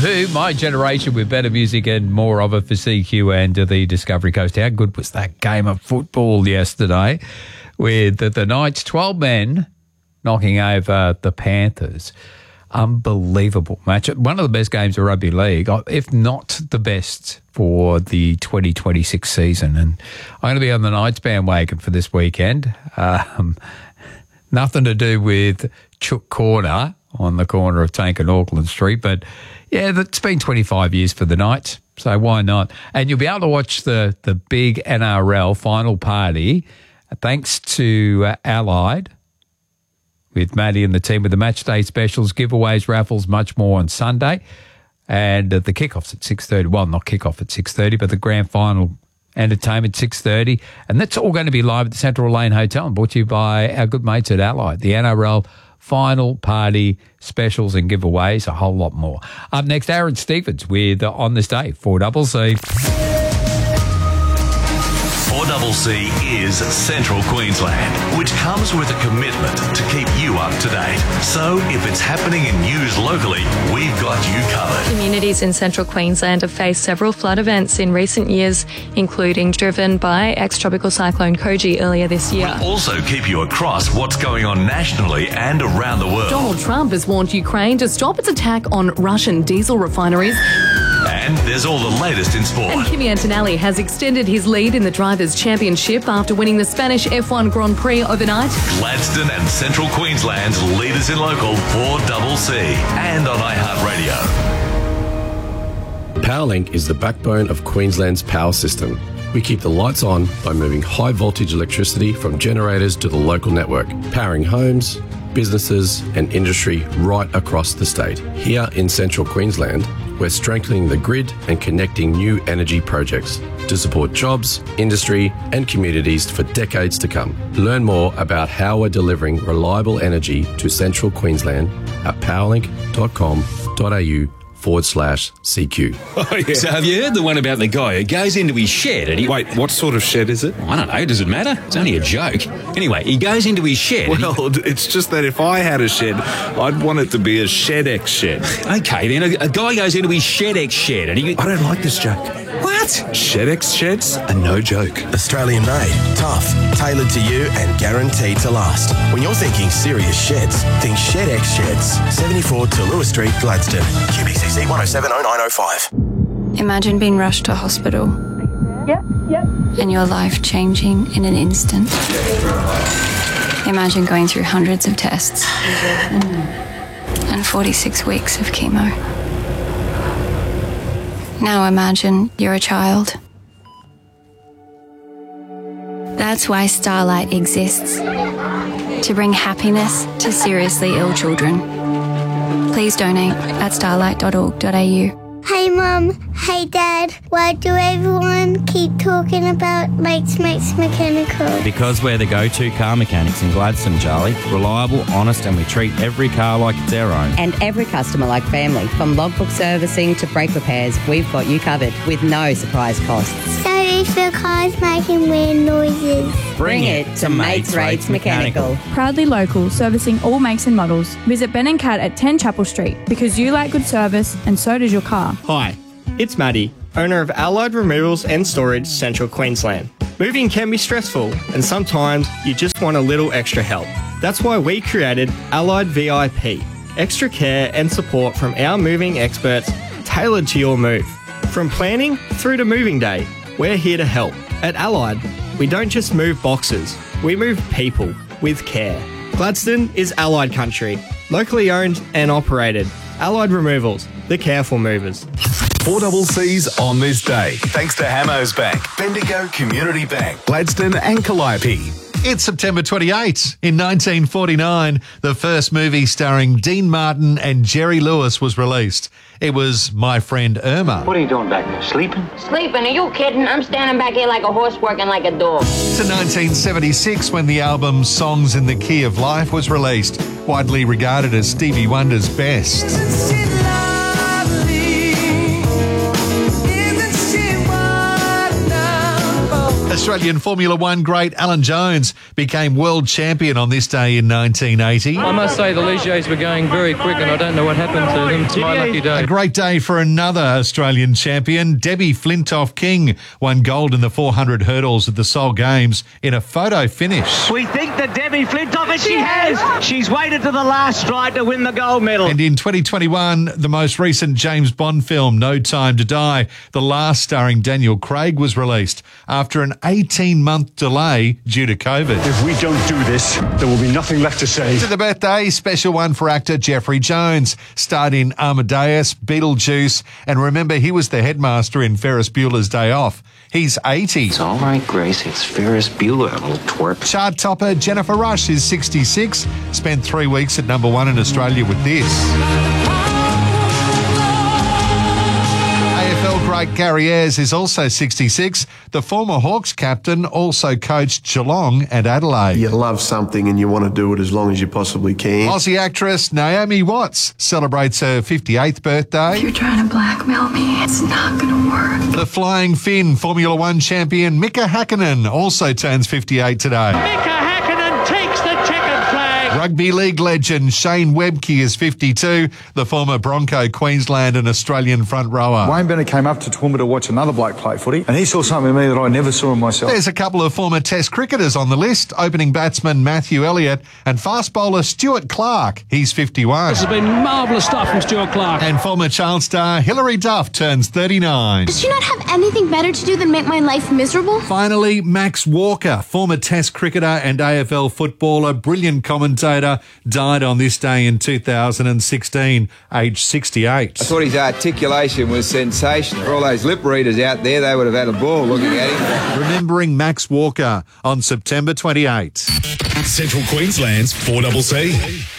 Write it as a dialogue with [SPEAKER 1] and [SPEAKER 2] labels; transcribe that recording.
[SPEAKER 1] Who, My Generation with better music and more of it for CQ and the Discovery Coast. How good was that game of football yesterday with the Knights, 12 men knocking over the Panthers. Unbelievable match. One of the best games of rugby league, if not the best for the 2026 season. And I'm going to be on the Knights bandwagon for this weekend. Nothing to do with Chook Corner on the corner of Tank and Auckland Street, but yeah, it's been 25 years for the Knights, so why not? And you'll be able to watch the big NRL final party thanks to Allied with Maddie and the team with the match day specials, giveaways, raffles, much more on Sunday. And the kickoff's at 6:30. Well, not kickoff at 6:30, but the grand final entertainment 6:30. And that's all going to be live at the Central Lane Hotel and brought to you by our good mates at Allied. The NRL final party specials and giveaways, a whole lot more. Up next, Aaron Stevens with On This Day, 4CC.
[SPEAKER 2] 4CC is Central Queensland, which comes with a commitment to keep you up to date. So if it's happening in news locally, we've got you covered.
[SPEAKER 3] Communities in Central Queensland have faced several flood events in recent years, including driven by ex-tropical cyclone Koji earlier this year.
[SPEAKER 2] We'll also keep you across what's going on nationally and around the world.
[SPEAKER 4] Donald Trump has warned Ukraine to stop its attack on Russian diesel refineries.
[SPEAKER 2] And there's all the latest in sport.
[SPEAKER 4] And Kimi Antonelli has extended his lead in the Drivers' Championship after winning the Spanish F1 Grand Prix overnight.
[SPEAKER 2] Gladstone and Central Queensland's leaders in local 4CC and on iHeartRadio.
[SPEAKER 5] Powerlink is the backbone of Queensland's power system. We keep the lights on by moving high voltage electricity from generators to the local network, powering homes, businesses and industry right across the state. Here in Central Queensland, we're strengthening the grid and connecting new energy projects to support jobs, industry and communities for decades to come. Learn more about how we're delivering reliable energy to Central Queensland at powerlink.com.au/CQ.
[SPEAKER 6] Oh, yeah. So have you heard the one about the guy who goes into his shed and he...
[SPEAKER 7] Wait, what sort of shed is it?
[SPEAKER 6] I don't know, does it matter? It's only a joke. Anyway, he goes into his shed...
[SPEAKER 7] Well, it's just that if I had a shed, I'd want it to be a ShedX shed.
[SPEAKER 6] Okay, then a guy goes into his ShedX shed and he...
[SPEAKER 7] I don't like this joke.
[SPEAKER 6] What?
[SPEAKER 7] ShedX sheds are no joke.
[SPEAKER 8] Australian made, tough, tailored to you and guaranteed to last. When you're thinking serious sheds, think ShedX Sheds. 74 to Lewis Street, Gladstone. QBCC 1070905.
[SPEAKER 9] Imagine being rushed to hospital.
[SPEAKER 10] Yep.
[SPEAKER 9] And your life changing in an instant. Imagine going through hundreds of tests. And 46 weeks of chemo. Now imagine you're a child. That's why Starlight exists. To bring happiness to seriously ill children. Please donate at starlight.org.au.
[SPEAKER 11] Hey Mum, hey Dad, why do everyone keep talking about Mates Mechanical?
[SPEAKER 12] Because we're the go-to car mechanics in Gladstone, Charlie. Reliable, honest, and we treat every car like it's our own.
[SPEAKER 13] And every customer like family. From logbook servicing to brake repairs, we've got you covered with no surprise costs.
[SPEAKER 11] So if your car's making weird noises,
[SPEAKER 13] bring it to Mates Rates Mechanical.
[SPEAKER 10] Proudly local, servicing all makes and models. Visit Ben and Kat at 10 Chapel Street because you like good service and so does your car.
[SPEAKER 14] Hi, it's Maddie, owner of Allied Removals and Storage, Central Queensland. Moving can be stressful and sometimes you just want a little extra help. That's why we created Allied VIP, extra care and support from our moving experts tailored to your move. From planning through to moving day, we're here to help. At Allied, we don't just move boxes, we move people with care. Gladstone is Allied country, locally owned and operated. Allied Removals, the careful movers.
[SPEAKER 2] 4CC's On This Day, thanks to Hamos Bank, Bendigo Community Bank, Gladstone and Calliope.
[SPEAKER 15] It's September 28. In 1949, the first movie starring Dean Martin and Jerry Lewis was released. It was My Friend Irma.
[SPEAKER 16] What are you doing back there, sleeping?
[SPEAKER 17] Sleeping? Are you kidding? I'm standing back here like a horse working like a dog.
[SPEAKER 15] To 1976, when the album Songs in the Key of Life was released, widely regarded as Stevie Wonder's best. Australian Formula One great Alan Jones became world champion on this day in 1980.
[SPEAKER 16] I must say the Ligiers were going very quick and I don't know what happened to them. It's my lucky day.
[SPEAKER 15] A great day for another Australian champion. Debbie Flintoff-King won gold in the 400 hurdles at the Seoul Games in a photo finish.
[SPEAKER 18] We think that Debbie Flintoff, and she has. She's waited to the last stride to win the gold medal.
[SPEAKER 15] And in 2021, the most recent James Bond film, No Time to Die, the last starring Daniel Craig, was released after an 18-month delay due to COVID.
[SPEAKER 19] If we don't do this, there will be nothing left to say.
[SPEAKER 15] To the birthday, special one for actor Jeffrey Jones. Starred in Amadeus, Beetlejuice, and remember, he was the headmaster in Ferris Bueller's Day Off. He's 80.
[SPEAKER 20] It's all right, Grace. It's Ferris Bueller, little twerp.
[SPEAKER 15] Chart topper Jennifer Rush is 66. Spent 3 weeks at number one in Australia with this. AFL great Gary Ayres is also 66. The former Hawks captain also coached Geelong and Adelaide.
[SPEAKER 21] You love something and you want to do it as long as you possibly can.
[SPEAKER 15] Aussie actress Naomi Watts celebrates her 58th birthday.
[SPEAKER 9] If you're trying to blackmail me, it's not going to work.
[SPEAKER 15] The Flying Finn Formula One champion Mika Hakkinen also turns 58 today.
[SPEAKER 18] Mika Hakkinen takes the checkered flag.
[SPEAKER 15] Rugby league legend Shane Webke is 52, the former Bronco, Queensland and Australian front rower.
[SPEAKER 22] Wayne Bennett came up to Toowoomba to watch another bloke play footy, and he saw something in me that I never saw in myself.
[SPEAKER 15] There's a couple of former Test cricketers on the list, opening batsman Matthew Elliott and fast bowler Stuart Clark. He's 51.
[SPEAKER 18] This has been marvellous stuff from Stuart Clark.
[SPEAKER 15] And former child star Hilary Duff turns 39.
[SPEAKER 23] Does she not have anything better to do than make my life miserable?
[SPEAKER 15] Finally, Max Walker, former Test cricketer and AFL footballer, brilliant commentator, died on this day in 2016, aged 68.
[SPEAKER 24] I thought his articulation was sensational. For all those lip readers out there, they would have had a ball looking at him.
[SPEAKER 15] Remembering Max Walker on September 28.
[SPEAKER 2] Central Queensland's 4CC.